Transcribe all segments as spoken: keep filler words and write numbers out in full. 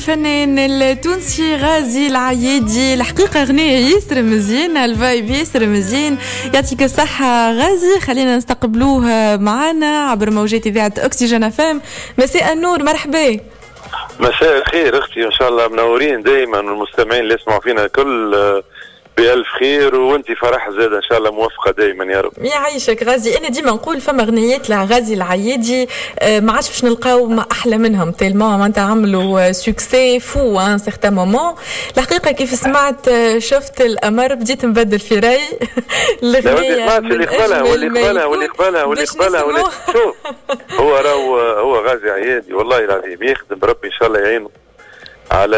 الفنان التونسي غازي العيادي. الحقيقة أغنية ياسر مزيان، الفايب ياسر مزيان، يعطيك الصحة غازي. خلينا نستقبلوه معنا عبر موجات إذاعة أكسجين فام. مساء النور، مرحبا. مساء الخير اختي، ان شاء الله منورين دائما، والمستمعين اللي يسمعوا فينا الكل بألف خير، وانتي فرح زاد ان شاء الله موفقه دائما يا رب. يعيشك غازي. انا ديما نقول فما اغنيات لغازي العيادي ما عادش باش نلقاو ما احلى منهم، تيلمون معناتها عملوا سوكسي فو ان سيغتان مومون. الحقيقه كيف سمعت شفت الامر بديت نبدل في راي الاغنيه. سمعت اللي قبلها واللي قبلها واللي قبلها واللي قبلها واللي شوف هو راهو هو غازي عيادي والله العظيم يخدم، ربي ان شاء الله يعينه على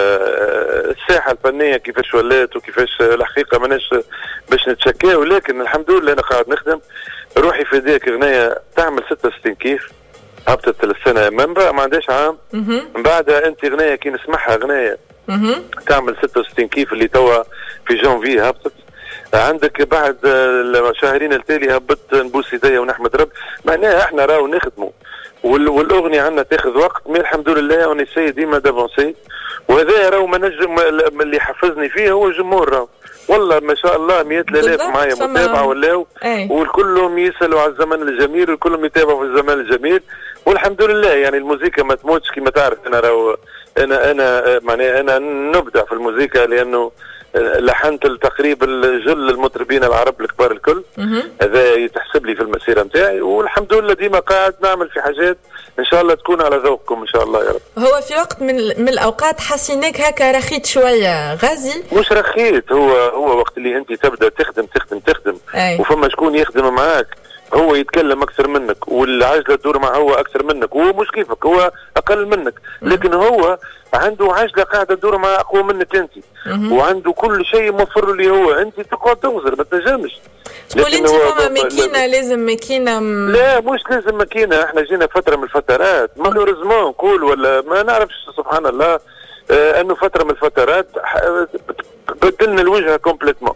الساحه الفنيه كيفاش ولات وكيفاش. الحقيقه ماناش باش نتشكى، ولكن الحمد لله انا قاعد نخدم روحي في ديك اغنيه تعمل ستة وستين كيف هبطت السنه من بعد ما عندهاش عام، من بعدها انت اغنيه كي نسمعها اغنيه تعمل ستة وستين كيف اللي توا في جانفي هبطت. عندك بعد شهرين التالي هبط نبوس يديا ونحمد رب. معناها احنا راهو نخدموا والاغنيه عندنا تاخذ وقت، مي الحمد لله اوني سي ديما دافونسي. وهذا راهو ما نجم اللي حفزني فيه هو الجمهور، راهو والله ما شاء الله مئات الالاف معايا متابعه ولاو، والكلهم يسالوا على الزمن الجميل والكلهم يتابعوا في الزمن الجميل، والحمد لله. يعني الموسيقى ما تموتش كما تعرف. انا راهو انا انا معناها انا نبدع في الموسيقى لانه لحنت تقريبا جل المطربين العرب الكبار الكل. هذا يتحسب لي في المسيره نتاعي، والحمد لله ديما قاعد نعمل في حاجات ان شاء الله تكون على ذوقكم ان شاء الله يا رب. هو في وقت من من الاوقات حسيناك هكا رخيت شويه غازي؟ مش رخيت، هو هو وقت اللي انت تبدا تخدم تخدم تخدم أي. وفما شكون يخدم معاك، هو يتكلم اكثر منك والعجله تدور معه هو اكثر منك، وهو مش كيفك، هو اقل منك، لكن هو عنده عجله قاعده تدور مع اقوى منك انت، وعنده كل شيء موفر اللي هو انت تقعد تغزر ما تنجمش. تقول انت فما ماكينه لازم ماكينه م... لا مش لازم ماكينه. احنا جينا فتره من الفترات مالوريزمون نقول ولا ما نعرفش سبحان الله آه انه فتره من الفترات بدلنا الوجهه كومبليتمون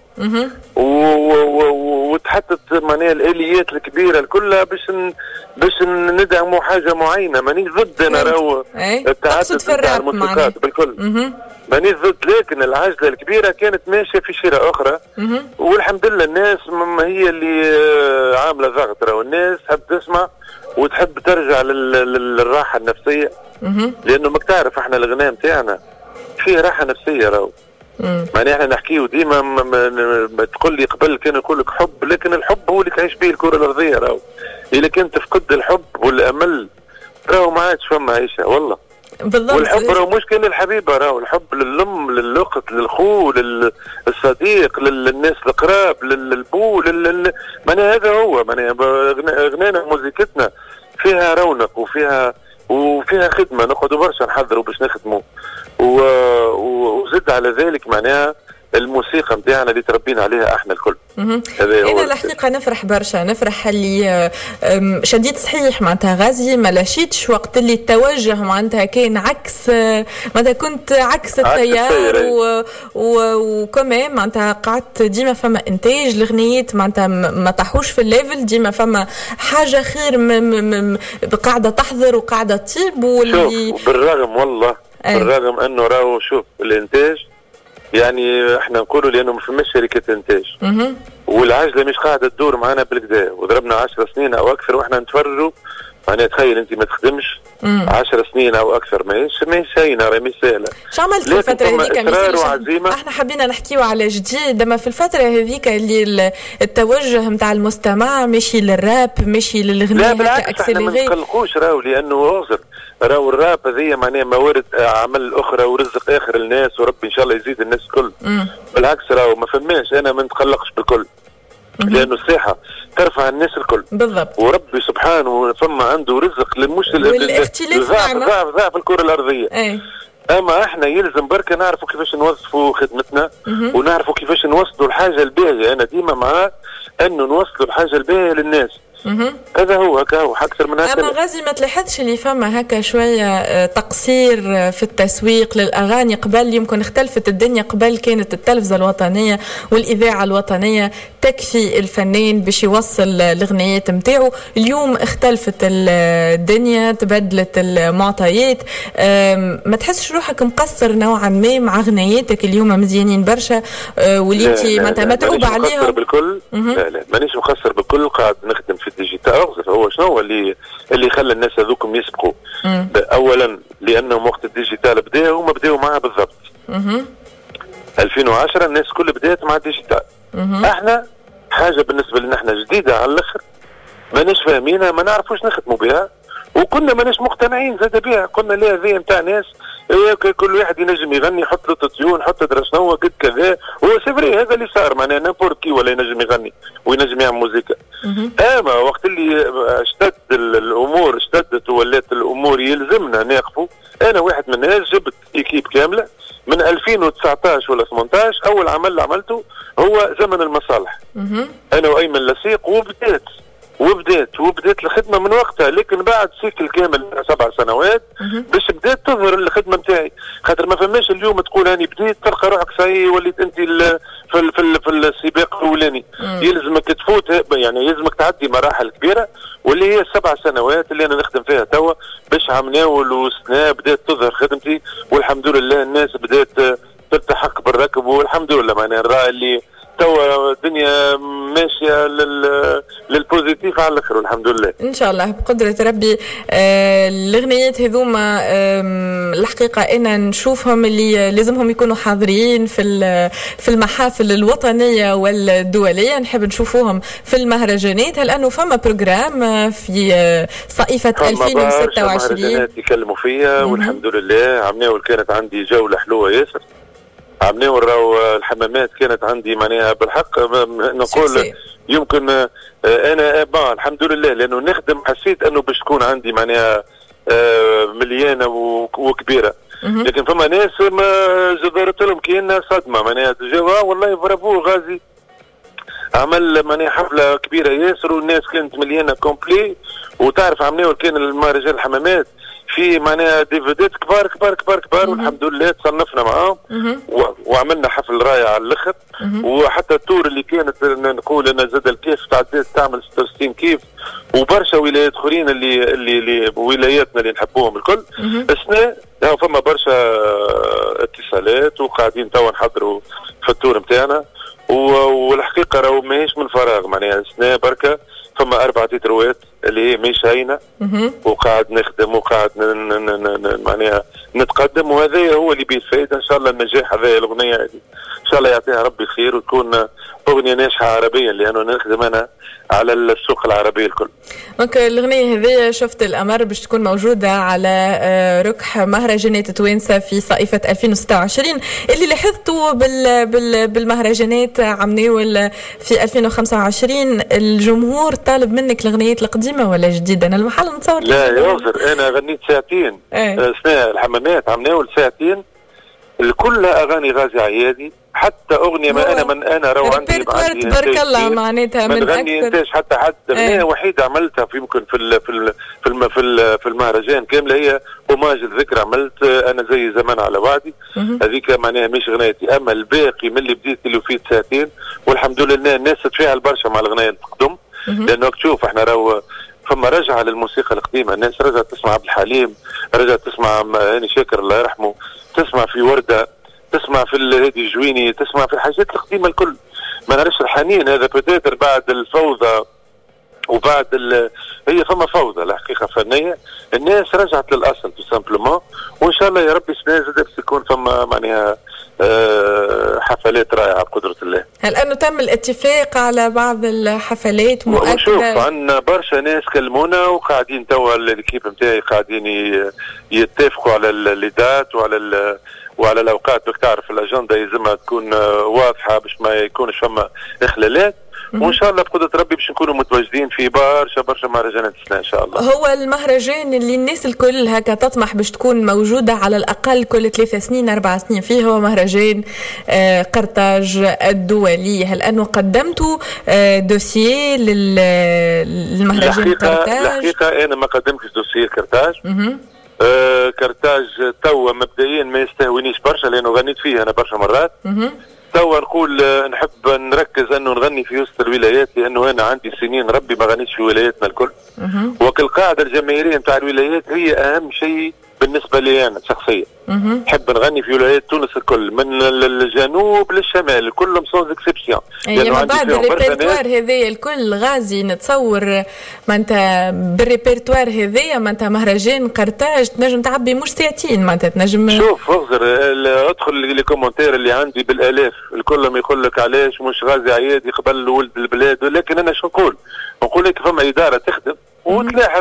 وتحطت معناها الاليات الكبيره كلها باش ن... باش ندعموا حاجه معينه. مانيش ضد انا راهو التعدد تاع الموسيقات بالكل، مانيش ضد، لكن العجله الكبيره كانت ماشيه في شيره اخرى. والحمد لله الناس ما هي اللي عامله ضغط، راهو الناس تحب تسمع وتحب ترجع لل... للراحه النفسيه، لانه ماك تعرف احنا الغناء نتاعنا فيه راحه نفسيه راهو. معناها احنا نحكيو ديما ما, ما, ما تقول لي قبل كان يقول لك حب، لكن الحب هو اللي تعيش به الكره الارضيه راهو. اذا كنت تفقد الحب والامل راهو ما عادش فما عيشه والله. بالضبط. والحب راهو مش كان للحبيبه، راهو الحب للام للاخت للخو للصديق للناس القراب للبو لل... معناها هذا هو معناها اغنانا موزيكتنا فيها رونق وفيها وفيها خدمه، نقعدوا برشا نحضروا باش نخدموا، وزد على ذلك معناها الموسيقى نتاعنا اللي تربينا عليها احنا الكل. انا الحقيقه نفرح برشا، نفرح اللي شديد صحيح معناتها غازي ما لاشيتش وقت اللي التوجه معناتها كان عكس، معناتها كنت عكس التيار وكمان معناتها قعدت ديما فما انتاج الاغنيات معناتها ما طاحوش في الليفل، ديما فما حاجه خير قاعده تحضر وقاعده تطيب. واللي بالرغم والله أي. بالرغم انه راهو شوف الانتاج يعني احنا نقولوا لانه ما فماش شركه انتاج والعجله مش قاعده تدور معنا بالكدا، وضربنا عشر سنين او اكثر واحنا نتفرجوا. معناها تخيل انت ما تخدمش عشر سنين او اكثر، ماهيش ماهيش هينه راهي مش سهله. شو عملت في الفتره هذيك؟ احنا حبينا نحكيو على جديد، اما في الفتره هذيك اللي التوجه نتاع المستمع ماشي للراب ماشي للغناء هكا اكسليري. لا بالعكس احنا ما نقلقوش راهو، لانه اغزر راهو الراب هذيا معناها موارد اعمال اخرى ورزق اخر الناس، وربي ان شاء الله يزيد الناس الكل. بالعكس راهو ما فماش، انا ما نتقلقش بالكل، لانه الساحه ترفع الناس الكل بالضبط، وربي سبحانه فما عنده رزق للمش والاختلاف ضعف ضعف الكره الارضيه. أي. اما احنا يلزم بركه نعرفوا كيفاش نوظفوا خدمتنا ونعرفوا كيفاش نوصلوا الحاجه الباهيه. انا ديما معاه انه نوصلوا الحاجه الباهيه للناس، هذا هو هكا هو اكثر من هكا. اما غازي ما تلاحظش اللي فما هكا شويه تقصير في التسويق للاغاني؟ قبل يمكن اختلفت الدنيا، قبل كانت التلفزه الوطنيه والاذاعه الوطنيه تكفي الفنان باش يوصل الاغنيات نتاعو. اليوم اختلفت الدنيا، تبدلت المعطيات. ما تحسش روحك مقصر نوعا ما مع اغنياتك اليوم مزيانين برشا وليتي معناتها متعوب عليها؟ بالكل لا لا مانيش مقصر بالكل، قاعد نخدم في الديجيتال. هو شنو هو اللي اللي خلى الناس هذوكم يسبقوا؟ اولا لانهم وقت الديجيتال بداوا هما بداوا معها بالضبط. ألفين وعشرة الناس كل بدات مع الديجيتال. احنا حاجه بالنسبه لنا احنا جديده على الاخر، ماناش فاهمينها، ما نعرفوش نخدموا بها، وكنا ماناش مقتنعين زاد بها. قلنا لا هذه نتاع ناس كل واحد ينجم يغني، حط له تطيون، حط درا شنو قد كذا. هو سيفري هذا اللي صار، معناها نابورت كي ولا ينجم يغني وينجم يعمل موسيقى. اما وقت اللي اشتد الامور اشتدت وولات الامور يلزمنا ناقفوا، انا واحد من الناس جبت ايكيب كامله من ألفين وتسعطاش ولا ثمانطاش. اول عمل عملته هو زمن المصالح، انا وايمن لصيق، وبدات وبدات وبدات الخدمه من وقتها. لكن بعد سيكل كامل سبع سنوات باش بدات تظهر الخدمه نتاعي، خاطر ما فماش اليوم تقول اني بديت تلقى روحك صاي وليت انت في في في, في السباق الاولاني. يلزمك تفوت، يعني يلزمك تعدي مراحل كبيره، واللي هي السبع سنوات اللي انا نخدم فيها توا باش عمناول وسنه بدات تظهر خدمتي. والحمد لله الناس بدات تلتحق بالركب، والحمد لله معناها نرى اللي توا الدنيا ماشيه لل للبوزيتيف على الاخر والحمد لله ان شاء الله بقدره ربي. آه الاغنيات هذوما آه الحقيقه انا نشوفهم اللي لازمهم يكونوا حاضرين في في المحافل الوطنيه والدوليه، نحب نشوفوهم في المهرجانات. هل انه فما بروجرام في صيفه ألفين وستة وعشرين؟ مهرجانات يكلموا فيها والحمد لله. عمناول كانت عندي جوله حلوه ياسر، عملنا راهو الحمامات كانت عندي معناها بالحق نقول يمكن انا با الحمد لله، لانه نخدم حسيت انه باش تكون عندي معناها مليانه وكبيره. لكن فما ناس ما جدرت لهم كأنها صدمه معناها جوا والله برافو غازي عمل معناها حفله كبيره ياسر والناس كانت مليانه كومبلي. وتعرف عملنا كان المهرجان الحمامات في معناها ديفيدات كبار كبار كبار كبار والحمد لله تصنفنا معاهم وعملنا حفل رائع على الاخر. وحتى التور اللي كانت نقول انا زاد الكيف تعديت تعمل ستة وستين كيف، وبرشا ولايات اخرين اللي اللي, اللي ولاياتنا اللي نحبوهم الكل. السنه يعني فما برشا اتصالات وقاعدين توا نحضروا في التور نتاعنا، والحقيقه راهو ماهيش من فراغ معناها السنه بركه فما أربعة تتروات اللي هي مش هينه، وقاعد نخدم وقاعد معناها نتقدم، وهذا هو اللي بيه الفائده ان شاء الله. النجاح هذا الاغنيه هذه ان شاء الله يعطيها ربي خير وتكون اغنيه ناجحه عربيا، لانه نخدم انا على السوق العربي الكل. دونك الاغنيه هذه شفت الامر باش تكون موجوده على ركح مهرجانات توانسه في صيفه ألفين وستة وعشرين. اللي لاحظته بال بال بالمهرجانات عمناول في ألفين وخمسة وعشرين الجمهور طالب منك الاغنيات القديمه ولا جديده؟ انا المحل نتصور لا يوزر انا غنيت ساعتين ايه؟ سنة الحمامات عمناول ساعتين كلها اغاني غازي عيادي، حتى اغنيه ما انا من انا رو عندي تبارك الله معناتها من اكثر انتاج حتى حد اغنيه وحيده عملتها في يمكن في ال في ال في الم في, في المهرجان كامله هي اوماج الذكرى، عملت انا زي زمان على وعدي هذيك معناها مش غنيتي. اما الباقي من اللي بديت له فيه ساعتين والحمد لله الناس تتفاعل برشا مع الاغنيه اللي تقدم، لانه تشوف احنا راهو فما رجعه للموسيقى القديمه، الناس رجعت تسمع عبد الحليم، رجعت تسمع هاني شاكر الله يرحمه، تسمع في ورده، تسمع في الهادي الجويني، تسمع في الحاجات القديمه الكل. ما نعرفش الحنين هذا بتاتر بعد الفوضى وبعد ال... هي فما فوضى الحقيقه فنيه، الناس رجعت للاصل تو سامبلومون، وان شاء الله يا ربي السنه زاد باش يكون فما معناها أه حفلات رائعه بقدره الله. هل انه تم الاتفاق على بعض الحفلات مؤكده؟ شوف عندنا برشا ناس كلمونا وقاعدين توا الكيب نتاعي قاعدين يتفقوا على الليدات وعلى ال... وعلى الاوقات. بك تعرف الاجنده يلزمها تكون واضحه باش ما يكونش فما اخلالات، وان شاء الله بقدره ربي باش نكونوا متواجدين في برشا برشا مهرجانات السنه ان شاء الله. هو المهرجان اللي الناس الكل هكا تطمح باش تكون موجوده على الاقل كل ثلاث سنين اربع سنين فيه، هو مهرجان آه قرطاج الدولي. هل انه قدمتوا آه دوسييه للمهرجان قرطاج؟ الحقيقه انا ما قدمتش دوسييه قرطاج. آه كرتاج توا مبدئيا ما يستهونيش برشا لانه غنيت فيه انا برشا مرات. توا نقول آه نحب نركز انه نغني في وسط الولايات لانه انا عندي سنين ربي ما غنيتش في ولاياتنا الكل. وكالقاعده الجماهيريه نتاع الولايات هي اهم شيء بالنسبه لي انا شخصيا. نحب نغني في ولايات تونس الكل من الجنوب للشمال كلهم سون اكسبسيون. يعني من بعد الريبرتوار هذايا الكل غازي نتصور معناتها بالريبرتوار هذايا معناتها مهرجان قرطاج تنجم تعبي مش ساعتين معناتها تنجم. شوف اغزر ادخل لي كومنتير اللي عندي بالالاف الكل يقول لك علاش مش غازي عيادي قبل ولد البلاد، ولكن انا شو نقول؟ نقول لك فما اداره تخدم وتلاحظ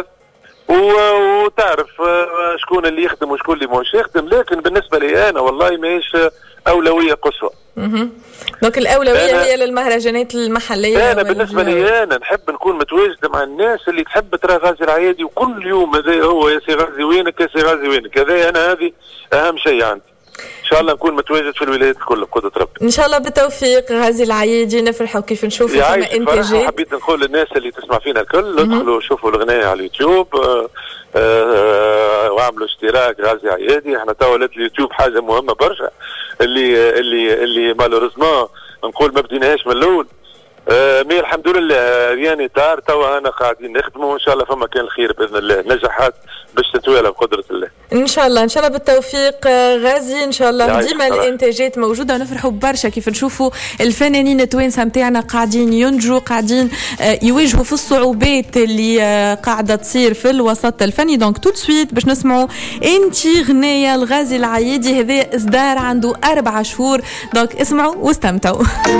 وتعرف شكون اللي يخدم وشكون اللي مش يخدم، لكن بالنسبه لي انا والله ماهيش اولويه قصوى. اها دونك الاولويه هي للمهرجانات المحليه. انا بالنسبه لي انا نحب نكون متواجد مع الناس اللي تحب ترى غازي العيادي وكل يوم هذا هو يا سي غازي وينك يا سي غازي وينك، هذا انا هذه اهم شيء عندي. ان شاء الله نكون متواجد في الولايات الكل بقدره ربي. ان شاء الله بالتوفيق غازي العيادي، نفرحوا كيف نشوفوا فما انتاجات. حبيت نقول للناس اللي تسمع فينا الكل ادخلوا شوفوا الاغنيه على اليوتيوب آه آه واعملوا اشتراك غازي عيادي. احنا توا ولات اليوتيوب حاجه مهمه برشا اللي اللي اللي مالوريزمون نقول ما بديناهاش من الاول. آه مي الحمد لله رياني تار توا انا قاعدين نخدموا وان شاء الله فما كان الخير باذن الله نجاحات باش تتوالى بقدره الله. ان شاء الله ان شاء الله بالتوفيق غازي، ان شاء الله ديما الانتاجات موجوده ونفرحوا برشا كيف نشوفوا الفنانين التوانسه نتاعنا قاعدين ينجوا قاعدين يواجهوا في الصعوبات اللي قاعده تصير في الوسط الفني. دونك تو سويت باش نسمعوا انتي غنايه الغازي العيادي، هذا اصدار عنده اربع شهور، دونك اسمعوا واستمتعوا.